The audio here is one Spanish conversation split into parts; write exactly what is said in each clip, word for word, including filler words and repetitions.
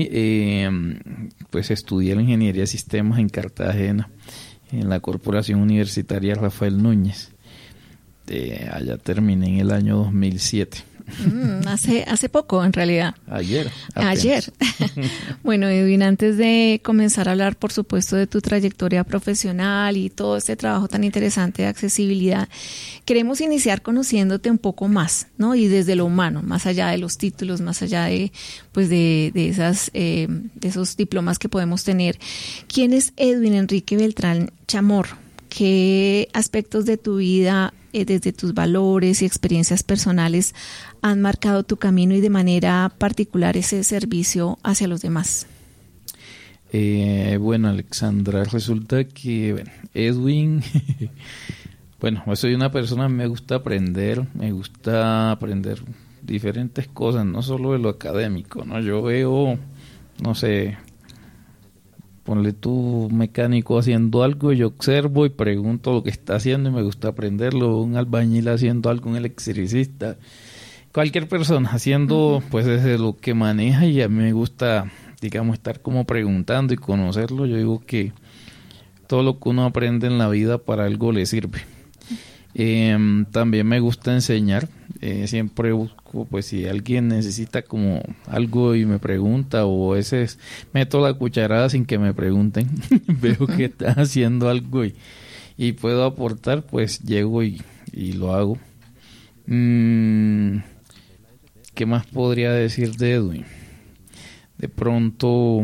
eh, pues estudié la ingeniería de sistemas en Cartagena, en la Corporación Universitaria Rafael Núñez. Eh, allá terminé en el año dos mil siete. Mm, hace, hace poco, en realidad. Ayer. Apenas. Ayer. Bueno, Edwin, antes de comenzar a hablar, por supuesto, de tu trayectoria profesional y todo este trabajo tan interesante de accesibilidad, queremos iniciar conociéndote un poco más, ¿no? Y desde lo humano, más allá de los títulos, más allá de, pues, de, de esas, eh, de esos diplomas que podemos tener. ¿Quién es Edwin Enrique Beltrán Chamorro? ¿Qué aspectos de tu vida, eh, desde tus valores y experiencias personales, han marcado tu camino y de manera particular ese servicio hacia los demás? Eh, bueno, Alexandra, resulta que bueno, Edwin, bueno, soy una persona, me gusta aprender, me gusta aprender diferentes cosas, no solo de lo académico, ¿no? Yo veo, no sé, ponle tú mecánico haciendo algo, yo observo y pregunto lo que está haciendo y me gusta aprenderlo, un albañil haciendo algo, un electricista, cualquier persona haciendo pues desde lo que maneja, y a mí me gusta, digamos, estar como preguntando y conocerlo. Yo digo que todo lo que uno aprende en la vida para algo le sirve. Eh, también me gusta enseñar, eh, siempre busco, pues si alguien necesita como algo y me pregunta, o a veces meto la cucharada sin que me pregunten, veo que está haciendo algo y, y puedo aportar, pues llego y, y lo hago. Mm, ¿Qué más podría decir de Edwin? De pronto,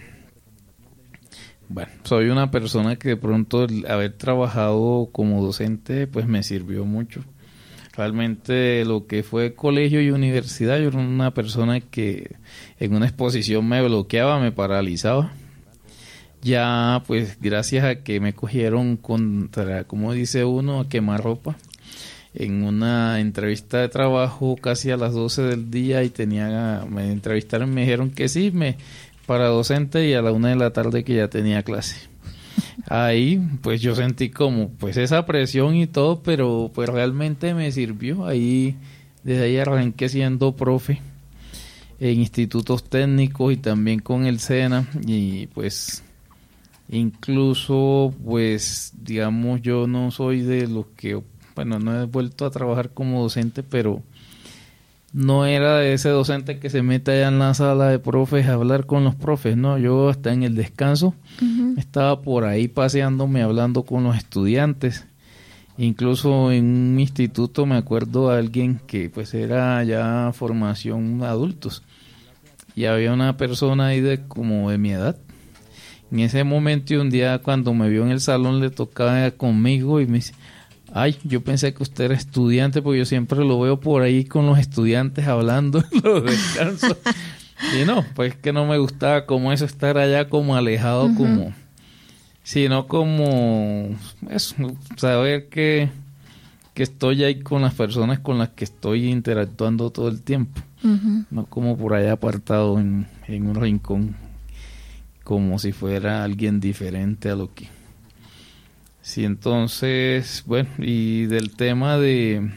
bueno, soy una persona que de pronto el haber trabajado como docente pues me sirvió mucho. Realmente lo que fue colegio y universidad, yo era una persona que en una exposición me bloqueaba, me paralizaba. Ya pues gracias a que me cogieron contra, como dice uno, a quemarropa, en una entrevista de trabajo casi a las doce del día, y tenía, me entrevistaron, me dijeron que sí, me para docente, y a la una de la tarde que ya tenía clase. Ahí pues yo sentí como pues esa presión y todo, pero pues realmente me sirvió. Ahí desde ahí arranqué siendo profe en institutos técnicos y también con el SENA, y pues incluso pues digamos yo no soy de los que, bueno, no he vuelto a trabajar como docente, pero no era de ese docente que se mete allá en la sala de profes a hablar con los profes, no, yo hasta en el descanso uh-huh. estaba por ahí paseándome, hablando con los estudiantes. Incluso en un instituto me acuerdo de alguien que pues era ya formación adultos, y había una persona ahí de como de mi edad. En ese momento, y un día cuando me vio en el salón, le tocaba conmigo y me dice: ay, yo pensé que usted era estudiante, porque yo siempre lo veo por ahí con los estudiantes hablando en los descansos. Y no, pues que no me gustaba como eso, estar allá como alejado, uh-huh. como, sino como eso, saber que, que estoy ahí con las personas con las que estoy interactuando todo el tiempo. Uh-huh. No como por allá apartado en, en un rincón, como si fuera alguien diferente a lo que... Sí, entonces, bueno, y del tema de,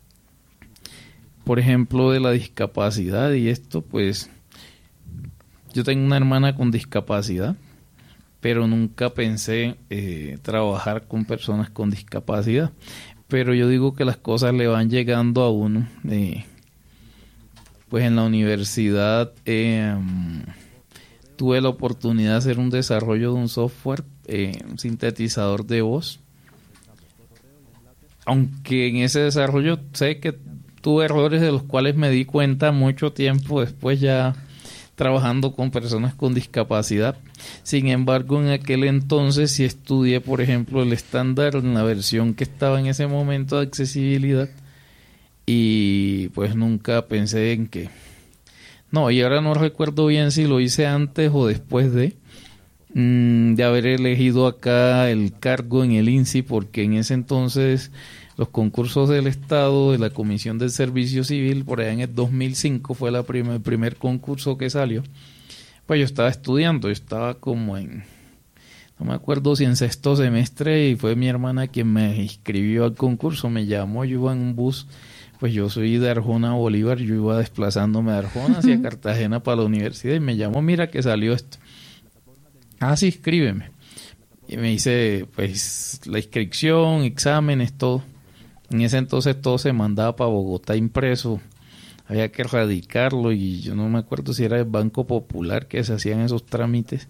por ejemplo, de la discapacidad y esto, pues, yo tengo una hermana con discapacidad, pero nunca pensé eh, trabajar con personas con discapacidad. Pero yo digo que las cosas le van llegando a uno. Eh, pues en la universidad eh, tuve la oportunidad de hacer un desarrollo de un software, eh, un sintetizador de voz. Aunque en ese desarrollo sé que tuve errores de los cuales me di cuenta mucho tiempo después, ya trabajando con personas con discapacidad. Sin embargo, en aquel entonces sí estudié, por ejemplo, el estándar en la versión que estaba en ese momento de accesibilidad, y pues nunca pensé en que... No, y ahora no recuerdo bien si lo hice antes o después de, mmm, de haber elegido acá el cargo en el INSI, porque en ese entonces los concursos del Estado, de la Comisión del Servicio Civil, por allá en el dos mil cinco fue la primer, el primer concurso que salió. Pues yo estaba estudiando, yo estaba como en no me acuerdo si en sexto semestre, y fue mi hermana quien me inscribió al concurso, me llamó, yo iba en un bus, pues yo soy de Arjona a Bolívar, yo iba desplazándome de Arjona hacia Cartagena para la universidad, y me llamó, mira que salió esto. Ah, sí, inscríbeme. Y me hice, pues, la inscripción, exámenes, todo. En ese entonces todo se mandaba para Bogotá impreso, había que radicarlo, y yo no me acuerdo si era el Banco Popular que se hacían esos trámites.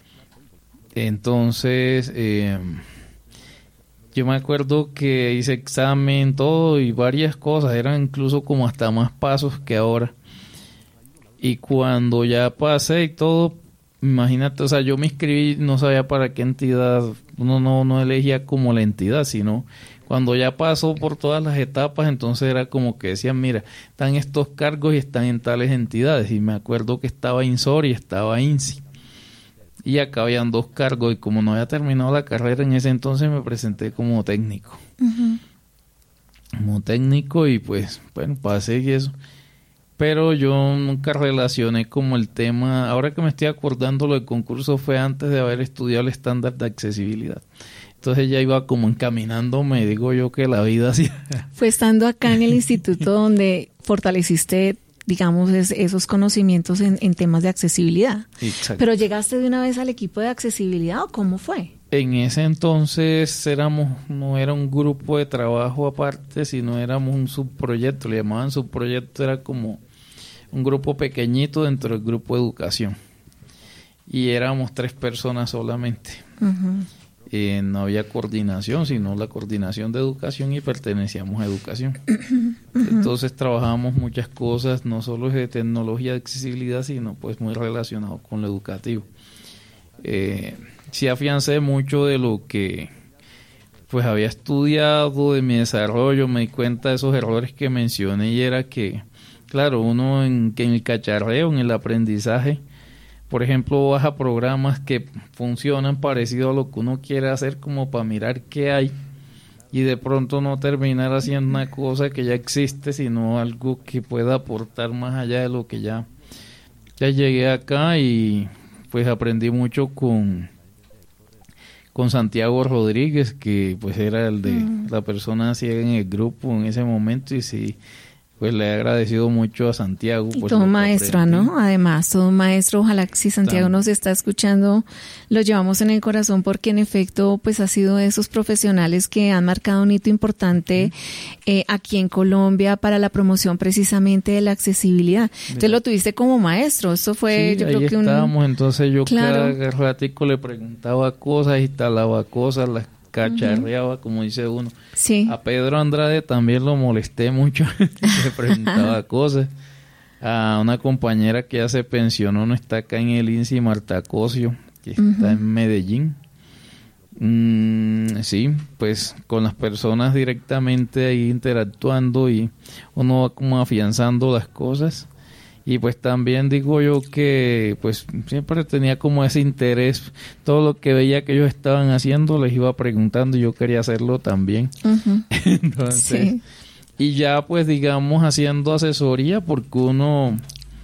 Entonces, eh, yo me acuerdo que hice examen, todo y varias cosas, eran incluso como hasta más pasos que ahora. Y cuando ya pasé y todo, imagínate, o sea, yo me inscribí, no sabía para qué entidad, uno no, no elegía como la entidad, sino cuando ya pasó por todas las etapas, entonces era como que decían, mira, están estos cargos y están en tales entidades. Y me acuerdo que estaba INSOR y estaba INSI. Y acá habían dos cargos, y como no había terminado la carrera en ese entonces, me presenté como técnico. Uh-huh. Como técnico, y pues, bueno, pasé y eso. Pero yo nunca relacioné como el tema, ahora que me estoy acordando, lo del concurso fue antes de haber estudiado el estándar de accesibilidad. Entonces ya iba como encaminándome, digo yo que la vida hacía. Fue estando acá en el instituto donde fortaleciste, digamos, es, esos conocimientos en, en temas de accesibilidad. Exacto. ¿Pero llegaste de una vez al equipo de accesibilidad o cómo fue? En ese entonces éramos, no era un grupo de trabajo aparte, sino éramos un subproyecto, le llamaban subproyecto, era como un grupo pequeñito dentro del grupo de educación. Y éramos tres personas solamente. Uh-huh. Eh, no había coordinación, sino la coordinación de educación, y pertenecíamos a educación. Uh-huh. Entonces trabajábamos muchas cosas, no solo de tecnología de accesibilidad, sino pues muy relacionado con lo educativo. Eh, sí afiancé mucho de lo que pues había estudiado, de mi desarrollo, me di cuenta de esos errores que mencioné, y era que, claro, uno en, que en el cacharreo, en el aprendizaje, por ejemplo, baja programas que funcionan parecido a lo que uno quiere hacer, como para mirar qué hay, y de pronto no terminar haciendo una cosa que ya existe, sino algo que pueda aportar más allá de lo que ya, ya llegué acá. Y pues aprendí mucho con, con Santiago Rodríguez, que pues era el de mm. la persona ciega en el grupo en ese momento, y sí, pues le he agradecido mucho a Santiago. Y pues, todo maestro, ¿no? Además, todo maestro. Ojalá que si Santiago nos está escuchando, lo llevamos en el corazón, porque en efecto, pues ha sido de esos profesionales que han marcado un hito importante eh, aquí en Colombia para la promoción precisamente de la accesibilidad. Entonces lo tuviste como maestro. Eso fue, sí, yo ahí creo que estábamos, un... entonces yo claro. cada ratico le preguntaba cosas, instalaba cosas, las cacharreaba, uh-huh. como dice uno. Sí. A Pedro Andrade también lo molesté mucho, le preguntaba cosas. A una compañera que ya se pensionó, no está acá en el INSI, Marta Cosio, que está uh-huh. en Medellín. Mm, sí, pues con las personas directamente ahí interactuando, y uno va como afianzando las cosas. Y pues también digo yo que pues siempre tenía como ese interés, todo lo que veía que ellos estaban haciendo les iba preguntando, y yo quería hacerlo también. Uh-huh. Entonces, sí. Y ya pues digamos haciendo asesoría, porque uno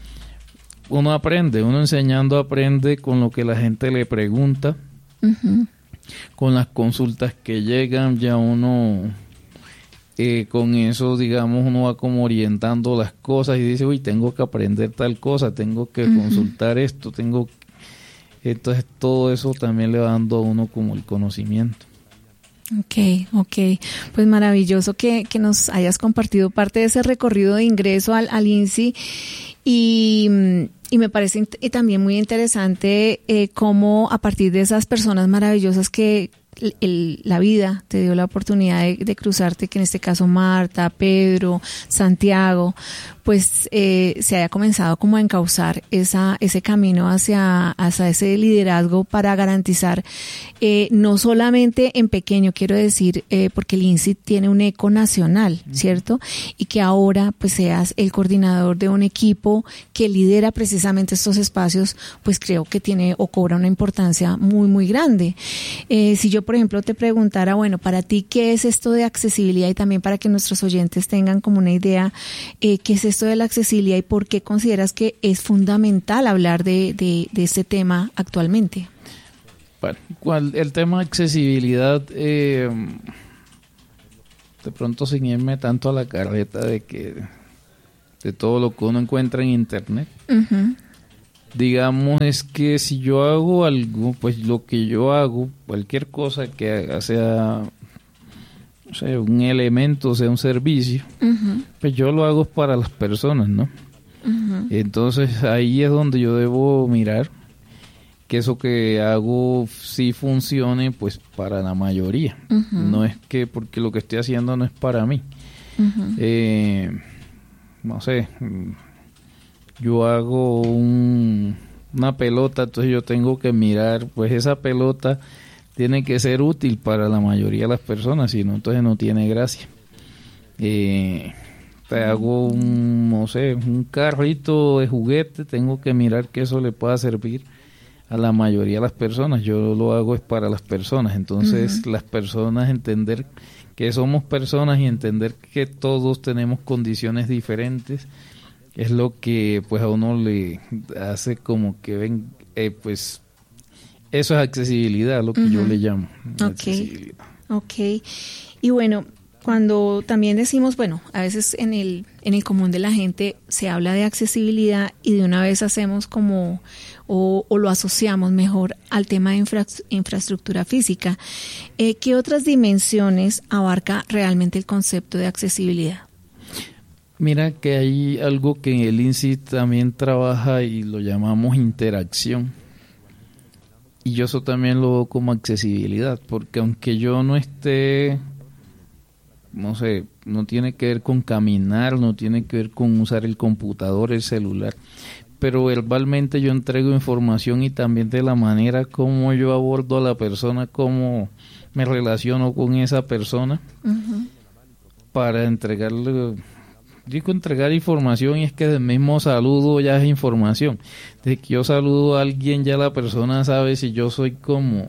uno aprende, uno enseñando aprende con lo que la gente le pregunta, uh-huh. con las consultas que llegan, ya uno... Eh, con eso, digamos, uno va como orientando las cosas y dice, uy, tengo que aprender tal cosa, tengo que uh-huh. consultar esto, tengo... Entonces, todo eso también le va dando a uno como el conocimiento. Ok, ok. Pues maravilloso que, que nos hayas compartido parte de ese recorrido de ingreso al, al INSI, y... Y me parece int- también muy interesante eh, cómo a partir de esas personas maravillosas que el, el, la vida te dio la oportunidad de, de cruzarte, que en este caso Marta, Pedro, Santiago, pues eh, se haya comenzado como a encauzar esa, ese camino hacia, hacia ese liderazgo para garantizar eh, no solamente en pequeño, quiero decir, eh, porque el INSI tiene un eco nacional, ¿cierto? Y que ahora pues seas el coordinador de un equipo que lidera precisamente estos espacios, pues creo que tiene o cobra una importancia muy, muy grande. Eh, si yo, por ejemplo, te preguntara, bueno, para ti, ¿qué es esto de accesibilidad? Y también para que nuestros oyentes tengan como una idea, eh, ¿qué es esto de la accesibilidad y por qué consideras que es fundamental hablar de, de, de este tema actualmente? Bueno, cual, el tema de accesibilidad, eh, de pronto sin irme tanto a la carreta de que de todo lo que uno encuentra en internet, uh-huh. digamos es que si yo hago algo, pues lo que yo hago, cualquier cosa que haga, sea, o sea un elemento, sea un servicio, uh-huh. pues yo lo hago para las personas, ¿no? Uh-huh. Entonces ahí es donde yo debo mirar que eso que hago sí funcione pues para la mayoría. Uh-huh. No es que porque lo que estoy haciendo no es para mí. Uh-huh. Eh, no sé, yo hago un, una pelota, entonces yo tengo que mirar, pues esa pelota tiene que ser útil para la mayoría de las personas, si no, entonces no tiene gracia. Eh, te hago un, no sé, un carrito de juguete, tengo que mirar que eso le pueda servir a la mayoría de las personas. Yo lo hago es para las personas, entonces uh-huh. las personas entender que somos personas y entender que todos tenemos condiciones diferentes es lo que pues a uno le hace como que ven, eh, pues eso es accesibilidad, lo que uh-huh. yo le llamo okay. accesibilidad. Ok, y bueno, cuando también decimos, bueno, a veces en el en el común de la gente se habla de accesibilidad y de una vez hacemos como o, o lo asociamos mejor al tema de infra, infraestructura física. Eh, ¿Qué otras dimensiones abarca realmente el concepto de accesibilidad? Mira que hay algo que en el I N S I también trabaja y lo llamamos interacción. Y yo eso también lo veo como accesibilidad, porque aunque yo no esté, no sé, no tiene que ver con caminar, no tiene que ver con usar el computador, el celular, pero verbalmente yo entrego información y también de la manera como yo abordo a la persona, cómo me relaciono con esa persona uh-huh. para entregarle, digo entregar información y es que del mismo saludo ya es información. Desde que yo saludo a alguien ya la persona sabe si yo soy como...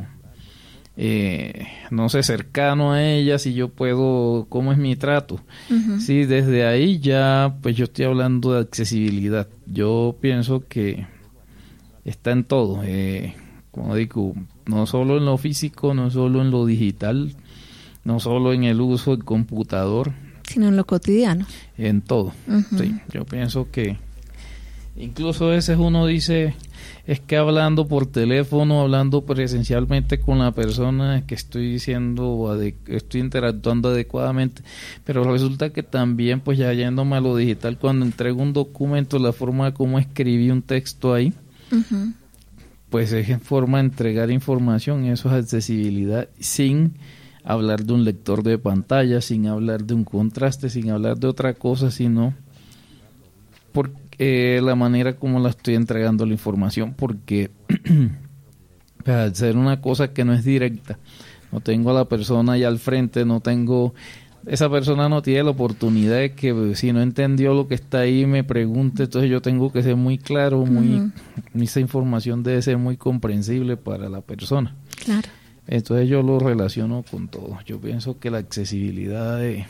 Eh, no sé, cercano a ella, si yo puedo, cómo es mi trato. Uh-huh. Sí, desde ahí ya, pues yo estoy hablando de accesibilidad. Yo pienso que está en todo. Eh, como digo, no solo en lo físico, no solo en lo digital, no solo en el uso del computador, sino en lo cotidiano. En todo. Uh-huh. Sí, yo pienso que incluso a veces uno dice... Es que hablando por teléfono, hablando presencialmente con la persona que estoy diciendo, estoy interactuando adecuadamente, pero resulta que también, pues ya yéndome a lo digital, cuando entrego un documento, la forma como escribí un texto ahí, uh-huh. pues es en forma de entregar información, eso es accesibilidad, sin hablar de un lector de pantalla, sin hablar de un contraste, sin hablar de otra cosa, sino porque Eh, la manera como la estoy entregando la información, porque al ser una cosa que no es directa, no tengo a la persona allá al frente, no tengo, esa persona no tiene la oportunidad de que si no entendió lo que está ahí me pregunte, entonces yo tengo que ser muy claro, muy uh-huh. esa información debe ser muy comprensible para la persona. Claro. Entonces yo lo relaciono con todo. Yo pienso que la accesibilidad de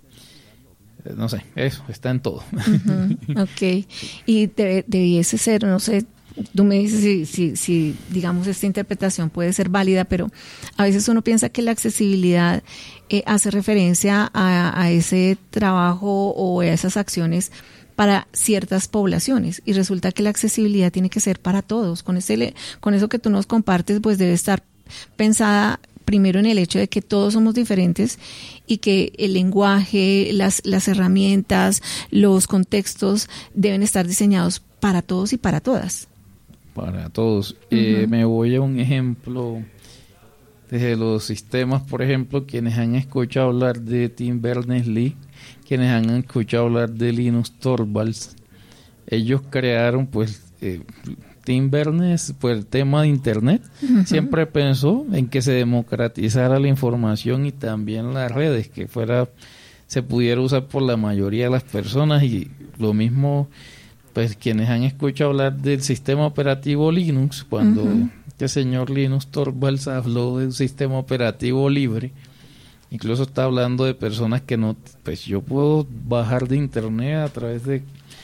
no sé, eso está en todo. Uh-huh. Ok, y debe, debiese ser, no sé, tú me dices si, si, si, digamos, esta interpretación puede ser válida, pero a veces uno piensa que la accesibilidad eh, hace referencia a, a ese trabajo o a esas acciones para ciertas poblaciones, y resulta que la accesibilidad tiene que ser para todos. Con ese, con eso que tú nos compartes, pues debe estar pensada primero en el hecho de que todos somos diferentes y que el lenguaje, las, las herramientas, los contextos deben estar diseñados para todos y para todas. Para todos. Uh-huh. Eh, me voy a un ejemplo desde los sistemas, por ejemplo, quienes han escuchado hablar de Tim Berners-Lee, quienes han escuchado hablar de Linus Torvalds, ellos crearon pues... Eh, Tim Berners, pues el tema de internet, uh-huh. siempre pensó en que se democratizara la información y también las redes, que fuera, se pudiera usar por la mayoría de las personas, y lo mismo, pues quienes han escuchado hablar del sistema operativo Linux, cuando uh-huh. este señor Linus Torvalds habló de un sistema operativo libre, incluso está hablando de personas que no, pues yo puedo bajar de internet a través de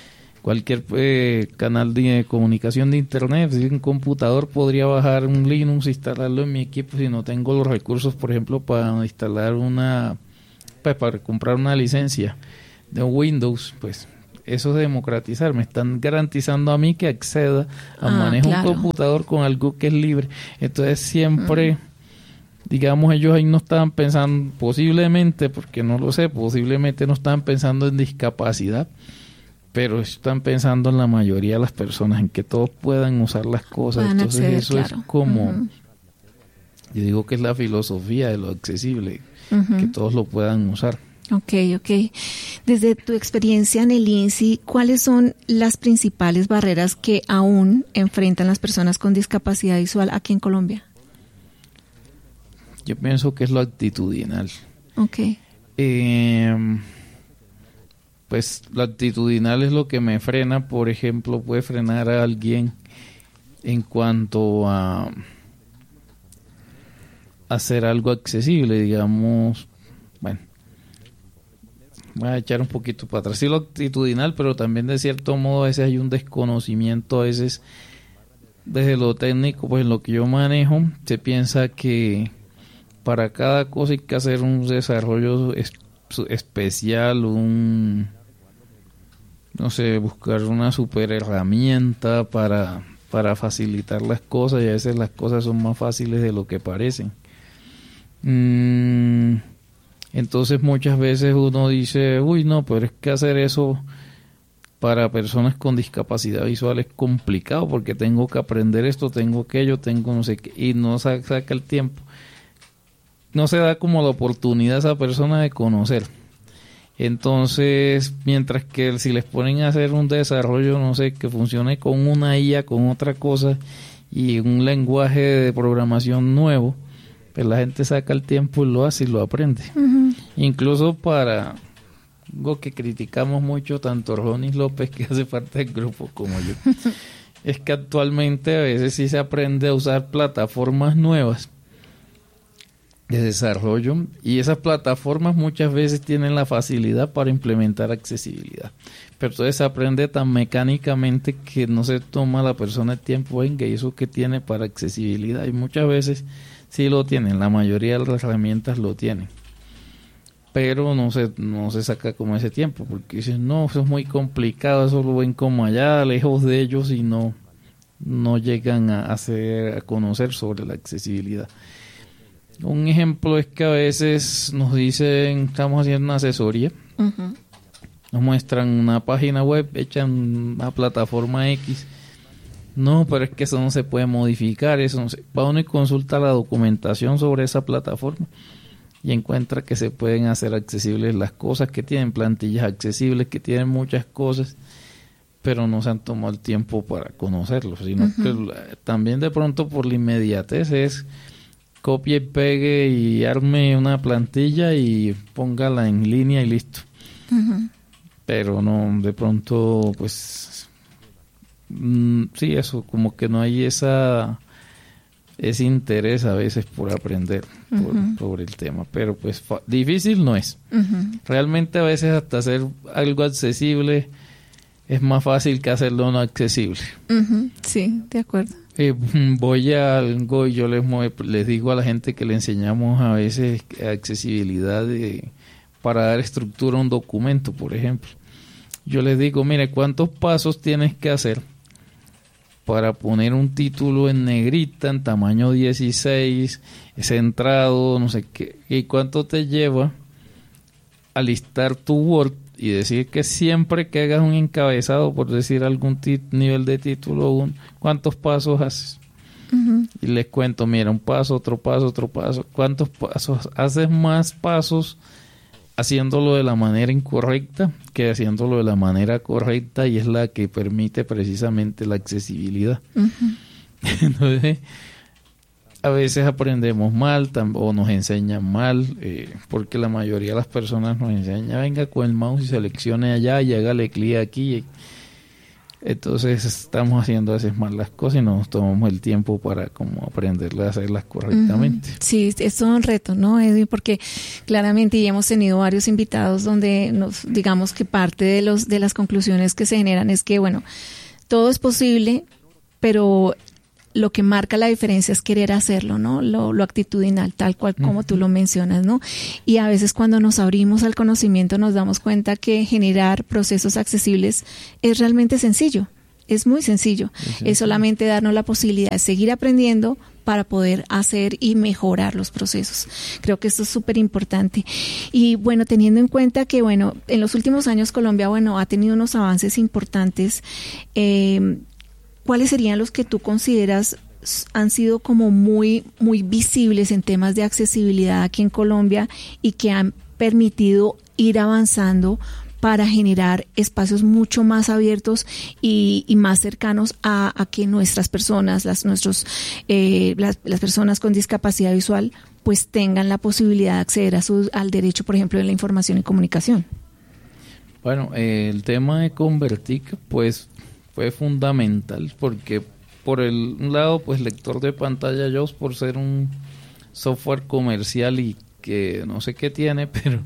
cualquier eh, canal de comunicación de internet, si un computador podría bajar un Linux, instalarlo en mi equipo si no tengo los recursos, por ejemplo, para instalar una, pues, para comprar una licencia de Windows, pues eso es democratizar, me están garantizando a mí que acceda a ah, manejo claro. un computador con algo que es libre. Entonces siempre, mm. digamos, ellos ahí no estaban pensando, posiblemente, porque no lo sé, posiblemente no estaban pensando en discapacidad, pero están pensando en la mayoría de las personas, en que todos puedan usar las cosas. Puedan Entonces acceder, eso claro. es como, uh-huh. yo digo que es la filosofía de lo accesible, uh-huh. que todos lo puedan usar. Ok, ok. Desde tu experiencia en el I N S I, ¿cuáles son las principales barreras que aún enfrentan las personas con discapacidad visual aquí en Colombia? Yo pienso que es lo actitudinal. Ok. Eh, pues lo actitudinal es lo que me frena, por ejemplo, puede frenar a alguien en cuanto a hacer algo accesible, digamos, bueno, voy a echar un poquito para atrás, sí lo actitudinal, pero también de cierto modo a veces hay un desconocimiento, a veces desde lo técnico, pues en lo que yo manejo, se piensa que para cada cosa hay que hacer un desarrollo es, especial, un, no sé, buscar una super herramienta para, para facilitar las cosas, y a veces las cosas son más fáciles de lo que parecen. Mm, entonces muchas veces uno dice, uy no, pero es que hacer eso para personas con discapacidad visual es complicado, porque tengo que aprender esto, tengo aquello, tengo no sé qué, y no saca el tiempo. No se da como la oportunidad a esa persona de conocer. Entonces, mientras que si les ponen a hacer un desarrollo, no sé, que funcione con una I A, con otra cosa, y un lenguaje de programación nuevo, pues la gente saca el tiempo y lo hace y lo aprende. Uh-huh. Incluso para algo que criticamos mucho, tanto Ronnie López, que hace parte del grupo, como yo, es que actualmente a veces sí se aprende a usar plataformas nuevas de desarrollo, y esas plataformas muchas veces tienen la facilidad para implementar accesibilidad, pero entonces se aprende tan mecánicamente que no se toma la persona el tiempo en que eso que tiene para accesibilidad, y muchas veces sí lo tienen, la mayoría de las herramientas lo tienen, pero no se, no se saca como ese tiempo, porque dicen, no, eso es muy complicado, eso lo ven como allá, lejos de ellos, y no, no llegan a, hacer, a conocer sobre la accesibilidad. Un ejemplo es que a veces nos dicen, estamos haciendo una asesoría, uh-huh. nos muestran una página web hecha en una plataforma X. No, pero es que eso no se puede modificar, eso no se... Va uno y consulta la documentación sobre esa plataforma y encuentra que se pueden hacer accesibles las cosas, que tienen plantillas accesibles, que tienen muchas cosas, pero no se han tomado el tiempo para conocerlo, sino uh-huh. que también de pronto por la inmediatez es copie y pegue y arme una plantilla y póngala en línea y listo. Uh-huh. Pero no, de pronto, pues, mmm, sí, eso, como que no hay esa ese interés a veces por aprender uh-huh. por, por el tema. Pero pues fa- difícil no es. Uh-huh. Realmente a veces hasta hacer algo accesible es más fácil que hacerlo no accesible. Uh-huh. Sí, de acuerdo. Eh, voy a algo y yo les, les digo a la gente que le enseñamos a veces accesibilidad de, para dar estructura a un documento, por ejemplo. Yo les digo, mire, ¿cuántos pasos tienes que hacer para poner un título en negrita, en tamaño dieciséis, centrado, no sé qué? ¿Y cuánto te lleva a listar tu Word y decir que siempre que hagas un encabezado, por decir algún tit- nivel de título, un, ¿cuántos pasos haces? Uh-huh. Y les cuento, mira, un paso, otro paso, otro paso. ¿Cuántos pasos? Haces más pasos haciéndolo de la manera incorrecta que haciéndolo de la manera correcta, y es la que permite precisamente la accesibilidad. Uh-huh. Entonces, a veces aprendemos mal tam- o nos enseñan mal, eh, porque la mayoría de las personas nos enseñan, venga con el mouse y seleccione allá y hágale clic aquí. Entonces estamos haciendo a veces mal las cosas y no nos tomamos el tiempo para como aprender a hacerlas correctamente. Uh-huh. Sí, es todo un reto, ¿no, Edwin? Porque claramente y hemos tenido varios invitados donde nos digamos que parte de los de las conclusiones que se generan es que, bueno, todo es posible, pero lo que marca la diferencia es querer hacerlo, ¿no? Lo, lo actitudinal, tal cual como uh-huh. tú lo mencionas, ¿no? Y a veces cuando nos abrimos al conocimiento nos damos cuenta que generar procesos accesibles es realmente sencillo, es muy sencillo. Sí, sí, es solamente darnos la posibilidad de seguir aprendiendo para poder hacer y mejorar los procesos. Creo que esto es súper importante. Y bueno, teniendo en cuenta que, bueno, en los últimos años Colombia, bueno, ha tenido unos avances importantes, eh, ¿cuáles serían los que tú consideras han sido como muy, muy visibles en temas de accesibilidad aquí en Colombia y que han permitido ir avanzando para generar espacios mucho más abiertos y, y más cercanos a, a que nuestras personas, las, nuestros, eh, las, las personas con discapacidad visual, pues tengan la posibilidad de acceder a su, al derecho, por ejemplo, de la información y comunicación? Bueno, eh, el tema de Convertic, pues fue fundamental porque por el un lado, pues lector de pantalla JAWS por ser un software comercial y que no sé qué tiene, pero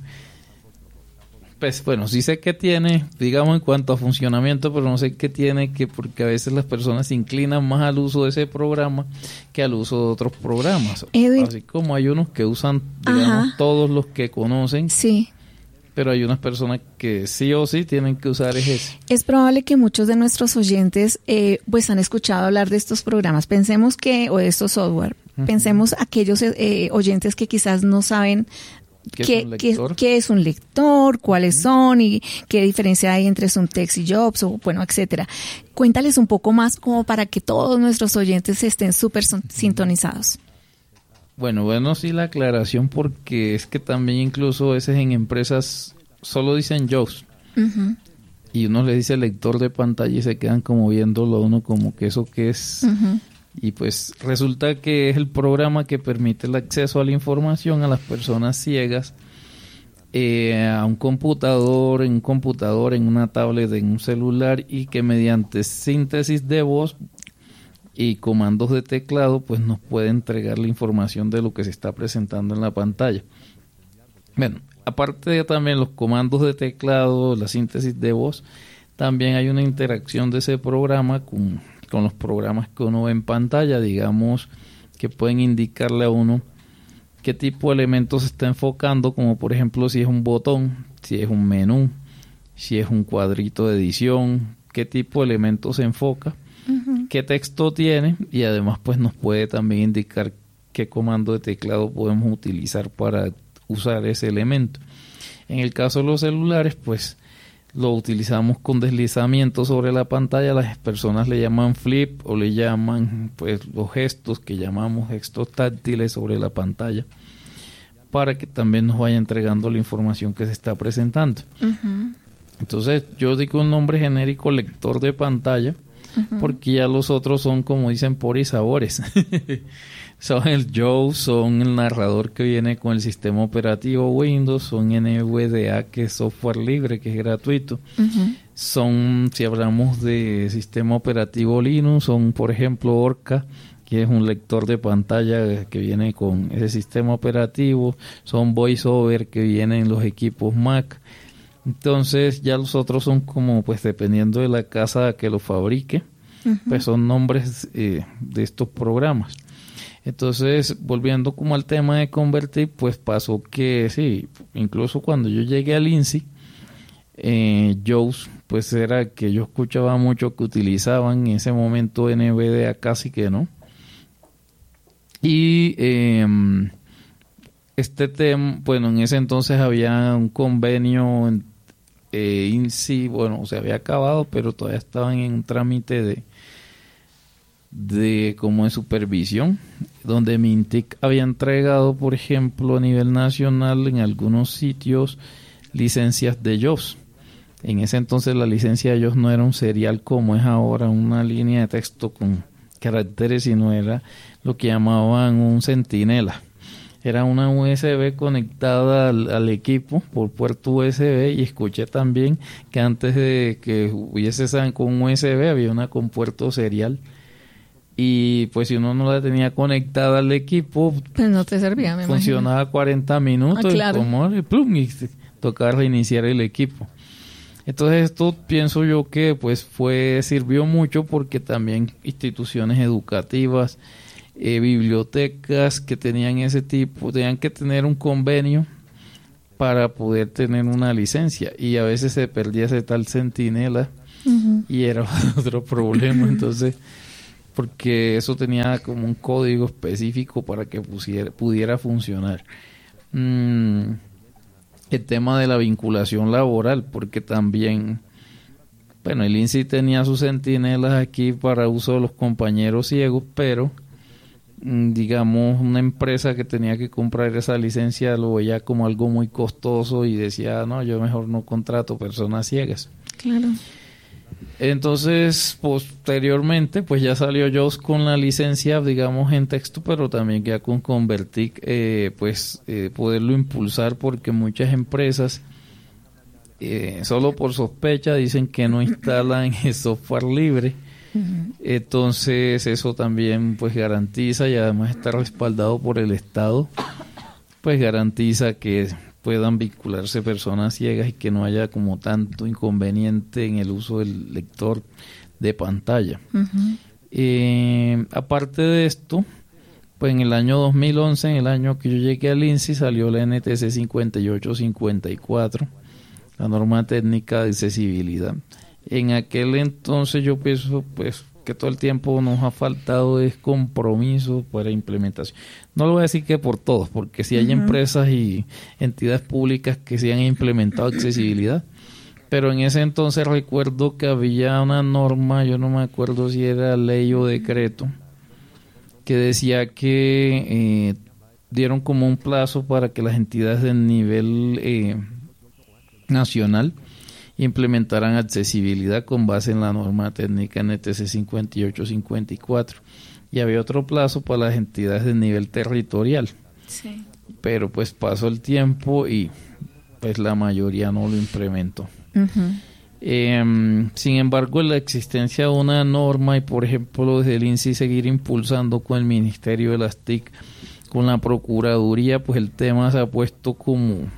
pues bueno, sí sé qué tiene, digamos en cuanto a funcionamiento, pero no sé qué tiene, que porque a veces las personas se inclinan más al uso de ese programa que al uso de otros programas. Edwin. Así como hay unos que usan, digamos, Ajá. todos los que conocen. Sí. Pero hay unas personas que sí o sí tienen que usar ese. Es probable que muchos de nuestros oyentes eh, pues han escuchado hablar de estos programas. Pensemos que, o de estos software, uh-huh. pensemos aquellos eh, oyentes que quizás no saben ¿Qué, qué, es un lector? qué, qué es un lector, cuáles uh-huh. son y qué diferencia hay entre Subtext y JAWS, o bueno, etcétera. Cuéntales un poco más como para que todos nuestros oyentes estén súper son- uh-huh. sintonizados. Bueno, bueno, sí la aclaración porque es que también incluso a veces en empresas solo dicen JAWS uh-huh. y uno le dice lector de pantalla y se quedan como viéndolo uno como que eso que es uh-huh. y pues resulta que es el programa que permite el acceso a la información a las personas ciegas eh, a un computador, en un computador, en una tablet, en un celular y que mediante síntesis de voz y comandos de teclado pues nos puede entregar la información de lo que se está presentando en la pantalla. Bueno, aparte de también los comandos de teclado, la síntesis de voz, también hay una interacción de ese programa con, con los programas que uno ve en pantalla, digamos, que pueden indicarle a uno qué tipo de elementos se está enfocando, como por ejemplo si es un botón, si es un menú, si es un cuadrito de edición, qué tipo de elementos se enfoca, uh-huh. qué texto tiene y además pues nos puede también indicar qué comando de teclado podemos utilizar para usar ese elemento. En el caso de los celulares pues lo utilizamos con deslizamiento sobre la pantalla, las personas le llaman flip o le llaman pues los gestos que llamamos gestos táctiles sobre la pantalla para que también nos vaya entregando la información que se está presentando. Uh-huh. Entonces yo digo un nombre genérico lector de pantalla uh-huh. porque ya los otros son como dicen por y sabores. Son el JAWS, son el narrador que viene con el sistema operativo Windows, son N V D A que es software libre, que es gratuito. Uh-huh. Son, si hablamos de sistema operativo Linux, son por ejemplo Orca, que es un lector de pantalla que viene con ese sistema operativo. Son VoiceOver que viene en los equipos Mac. Entonces ya los otros son como pues dependiendo de la casa que lo fabrique, uh-huh. pues son nombres eh, de estos programas. Entonces, volviendo como al tema de Convertic, pues pasó que sí, incluso cuando yo llegué al INSI, eh, JAWS, pues era que yo escuchaba mucho que utilizaban en ese momento N V D A casi que no. Y eh, este tema, bueno, en ese entonces había un convenio en eh, INSI, bueno, se había acabado, pero todavía estaban en un trámite de de como de supervisión, donde Mintic había entregado, por ejemplo, a nivel nacional en algunos sitios licencias de JAWS. En ese entonces la licencia de JAWS no era un serial como es ahora, una línea de texto con caracteres, sino era lo que llamaban un centinela. Era una U S B conectada al, al equipo por puerto U S B, y escuché también que antes de que hubiese esa con U S B había una con puerto serial. Y pues si uno no la tenía conectada al equipo, pues no te servía, me funcionaba imagino. cuarenta minutos, Ah, claro. y, como, y, plum, y tocaba reiniciar el equipo. Entonces esto pienso yo que pues fue sirvió mucho, porque también instituciones educativas, Eh, bibliotecas que tenían ese tipo, tenían que tener un convenio para poder tener una licencia, y a veces se perdía ese tal centinela, uh-huh. y era otro problema. Entonces, porque eso tenía como un código específico para que pusiera, pudiera funcionar. Mm, el tema de la vinculación laboral, porque también, bueno, el I N S I tenía sus centinelas aquí para uso de los compañeros ciegos, pero digamos, una empresa que tenía que comprar esa licencia lo veía como algo muy costoso y decía, no, yo mejor no contrato personas ciegas. Claro. Entonces, posteriormente, pues ya salió Jos con la licencia, digamos, en texto, pero también ya con Convertic, eh, pues eh, poderlo impulsar, porque muchas empresas, eh, solo por sospecha, dicen que no instalan el software libre. Uh-huh. Entonces eso también pues garantiza, y además está respaldado por el Estado, pues garantiza que puedan vincularse personas ciegas y que no haya como tanto inconveniente en el uso del lector de pantalla. Uh-huh. Eh, aparte de esto, pues en el año dos mil once, en el año que yo llegué al I N S I, salió la N T C cincuenta y ocho cincuenta y cuatro, la norma técnica de accesibilidad. En aquel entonces yo pienso pues que todo el tiempo nos ha faltado es compromiso para implementación. No lo voy a decir que por todos, porque si hay uh-huh. empresas y entidades públicas que sí han implementado accesibilidad, pero en ese entonces recuerdo que había una norma, yo no me acuerdo si era ley o decreto, que decía que eh, dieron como un plazo para que las entidades del nivel eh, nacional implementarán accesibilidad con base en la norma técnica N T C cincuenta y ocho cincuenta y cuatro, y había otro plazo para las entidades de nivel territorial. Sí. Pero pues pasó el tiempo y pues la mayoría no lo implementó. Uh-huh. Eh, sin embargo, la existencia de una norma, y por ejemplo desde el I N S I seguir impulsando con el Ministerio de las T I C, con la Procuraduría, pues el tema se ha puesto como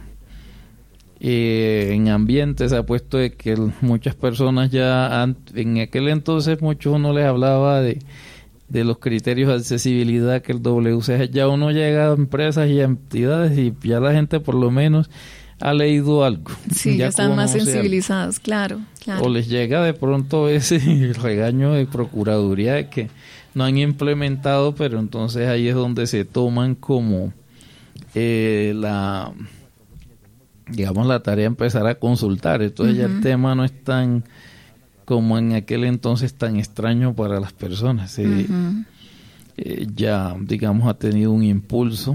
Eh, en ambiente, se ha puesto de que muchas personas ya, en aquel entonces muchos uno les hablaba de, de los criterios de accesibilidad, que el W C G, ya uno llega a empresas y a entidades y ya la gente por lo menos ha leído algo. Sí, ya, ya están más sensibilizados, algo. claro, claro. O les llega de pronto ese regaño de Procuraduría de que no han implementado, pero entonces ahí es donde se toman como eh, la... digamos la tarea de empezar a consultar. Entonces uh-huh. ya el tema no es tan como en aquel entonces tan extraño para las personas. Eh, uh-huh. eh, ya digamos ha tenido un impulso,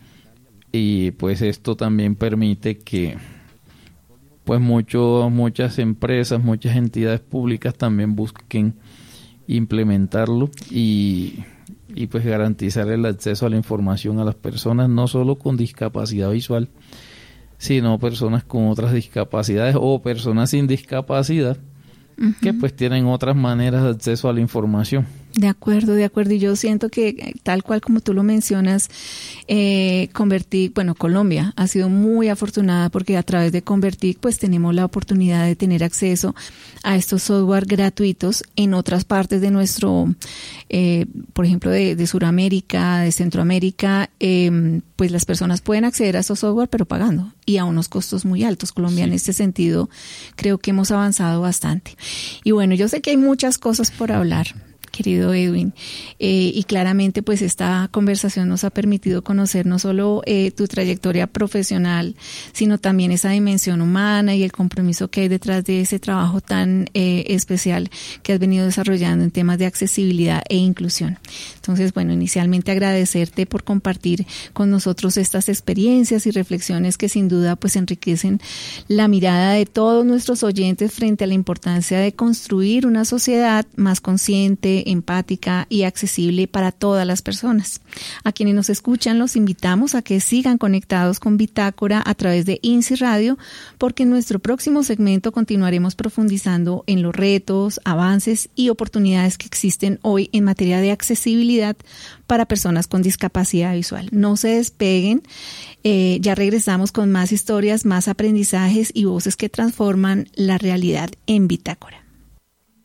y pues esto también permite que pues mucho, muchas empresas, muchas entidades públicas también busquen implementarlo y, y pues garantizar el acceso a la información a las personas, no solo con discapacidad visual, sino personas con otras discapacidades o personas sin discapacidad, uh-huh. que pues tienen otras maneras de acceso a la información. De acuerdo, de acuerdo. Y yo siento que tal cual como tú lo mencionas, eh, Convertic, bueno, Colombia ha sido muy afortunada porque a través de Convertic pues tenemos la oportunidad de tener acceso a estos software gratuitos en otras partes de nuestro, eh, por ejemplo, de, de Sudamérica, de Centroamérica, eh, pues las personas pueden acceder a estos software pero pagando y a unos costos muy altos. Colombia sí. En este sentido creo que hemos avanzado bastante. Y bueno, yo sé que hay muchas cosas por hablar, querido Edwin, eh, y claramente pues esta conversación nos ha permitido conocer no solo eh, tu trayectoria profesional, sino también esa dimensión humana y el compromiso que hay detrás de ese trabajo tan eh, especial que has venido desarrollando en temas de accesibilidad e inclusión. Entonces, bueno, inicialmente agradecerte por compartir con nosotros estas experiencias y reflexiones que sin duda pues enriquecen la mirada de todos nuestros oyentes frente a la importancia de construir una sociedad más consciente, empática y accesible para todas las personas. A quienes nos escuchan los invitamos a que sigan conectados con Bitácora a través de INSI Radio, porque en nuestro próximo segmento continuaremos profundizando en los retos, avances y oportunidades que existen hoy en materia de accesibilidad para personas con discapacidad visual. No se despeguen, eh, ya regresamos con más historias, más aprendizajes y voces que transforman la realidad en Bitácora.